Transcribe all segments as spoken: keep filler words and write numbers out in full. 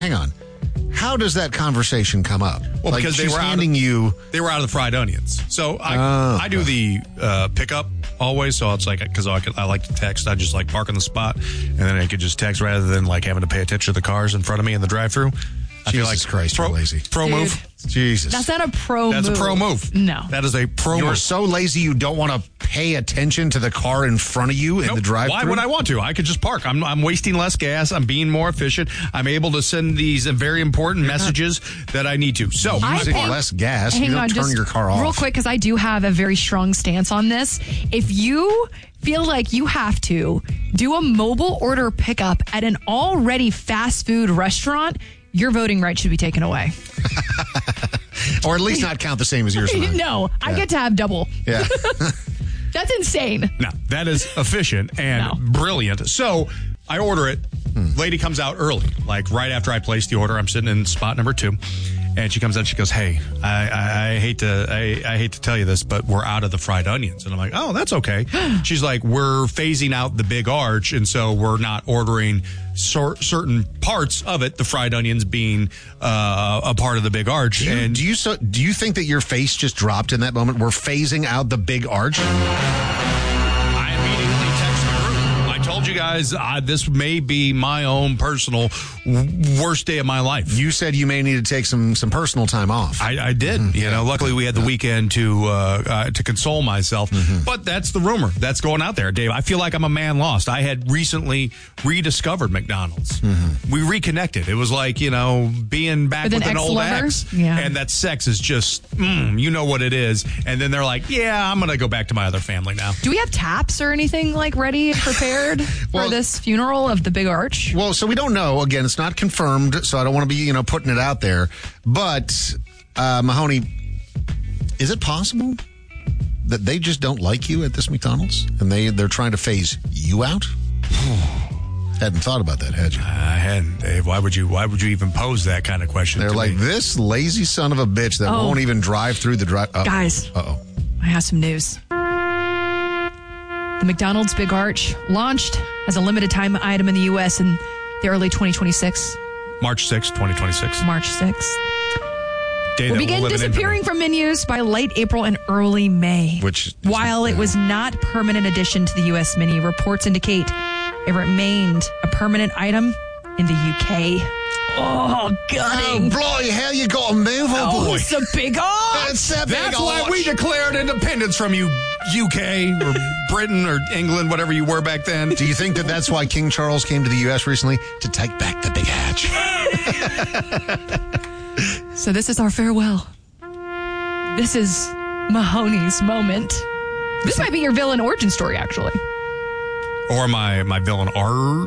hang on. How does that conversation come up? Well, like because they she's were out handing of, you. They were out of the fried onions. So I Oh, I do the uh, pickup always. So it's like, because I, I like to text. I just like park on the spot, and then I could just text rather than like having to pay attention to the cars in front of me in the drive-thru. I feel Jesus like Christ, pro, you're lazy. Pro Dude. move. Jesus. That's not a pro That's move. a pro move. No. That is a pro You're move. so lazy you don't want to pay attention to the car in front of you in Nope. the drive-thru? Why would I want to? I could just park. I'm I'm wasting less gas. I'm being more efficient. I'm able to send these very important messages that I need to. So I Using think- less gas, Hang you don't on, turn just your car off. real quick, because I do have a very strong stance on this. If you feel like you have to do a mobile order pickup at an already fast food restaurant, your voting right should be taken away. Or at least not count the same as yours. and I. No, I Yeah. get to have double. Yeah. That's insane. no, that is efficient and No. brilliant. So I order it. Lady comes out early, like right after I place the order. I'm sitting in spot number two, and she comes out. She goes, "Hey, I, I, I hate to, I, I hate to tell you this, but we're out of the fried onions." And I'm like, "Oh, that's okay." She's like, "We're phasing out the big arch, and so we're not ordering cer- certain parts of it. The fried onions being uh, a part of the big arch." Do you, and do you so do you think that your face just dropped in that moment? We're phasing out the big arch. I immediately text the group. I told you guys uh, this may be my own personal w- worst day of my life. You said you may need to take some some personal time off. I, I did. You know, luckily we had the weekend to uh, uh, to console myself. But that's the rumor that's going out there, Dave. I feel like I'm a man lost. I had recently rediscovered McDonald's. We reconnected. It was like, you know, being back With with, an an old ex-lover? ex. Yeah. And that sex is just, mm, you know what it is. And then they're like, yeah, I'm going to go back to my other family now. Do we have taps or anything like ready and prepared Well- for this funeral of the big arch? Well, so we don't know. Again, it's not confirmed, so I don't want to be, you know, putting it out there. But, uh, Mahoney, is it possible that they just don't like you at this McDonald's and they, they're trying to phase you out? Hadn't thought about that, had you? I hadn't, Dave. Why would you, why would you even pose that kind of question They're to like, me? this lazy son of a bitch that Oh. won't even drive through the drive. Uh-oh. Guys. Uh-oh. I have some news. The McDonald's Big Arch launched as a limited time item in the U S in the early twenty twenty-six, March sixth, twenty twenty-six. March sixth. Day Will that begin live in disappearing infamy. from menus by late April and early May. Which is- While it was not permanent addition to the U S menu, reports indicate it remained a permanent item in the U K. Oh, Oh, gutting. bloody hell, you got to move, oh, Oh, boy. it's a big arch. It's a big That's why arch. we declared independence from you, U K or Britain or England, whatever you were back then. Do you think that that's why King Charles came to the U S recently? To take back the big hatch. So this is our farewell. This is Mahoney's moment. This might be your villain origin story, actually. Or my, my villain R.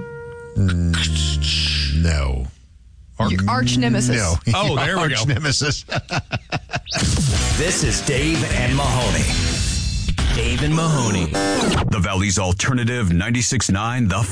No. Your arch nemesis. No. Oh, there we Arch go. nemesis. This is Dave and Mahoney. Dave and Mahoney. The Valley's Alternative ninety-six point nine The